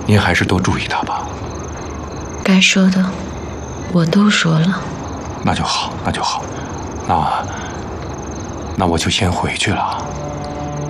您还是多注意他吧。 该说的我都说了。 那就好，那就好。那我就先回去了。